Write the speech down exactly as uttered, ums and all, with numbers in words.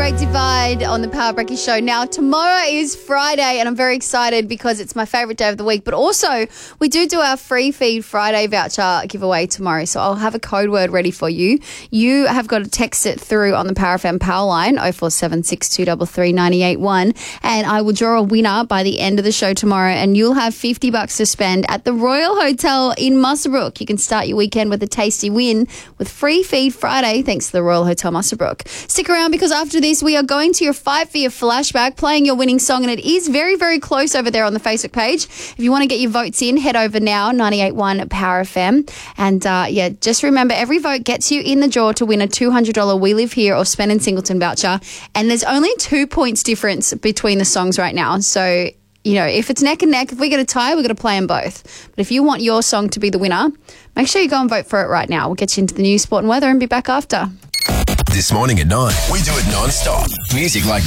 Great Divide on the Power Brecky Show. Now, tomorrow is Friday, and I'm very excited because it's my favourite day of the week. But also, we do do our Free Feed Friday voucher giveaway tomorrow. So I'll have a code word ready for you. You have got to text it through on the Power F M Power line, oh four seven six two three three nine eight one. And I will draw a winner by the end of the show tomorrow. And you'll have fifty bucks to spend at the Royal Hotel in Muswellbrook. You can start your weekend with a tasty win with Free Feed Friday, thanks to the Royal Hotel Muswellbrook. Stick around because after this, we are going to your Fight for Your Flashback, playing your winning song, and it is very, very close over there on the Facebook page. If you want to get your votes in, head over now, ninety-eight point one Power F M. And, uh, yeah, just remember, every vote gets you in the draw to win a two hundred dollars We Live Here or Spend in Singleton voucher. And there's only two points difference between the songs right now. So, you know, if it's neck and neck, if we get a tie, we're going to play them both. But if you want your song to be the winner, make sure you go and vote for it right now. We'll get you into the news, sport and weather and be back after. This morning at nine, we do it non-stop. Music like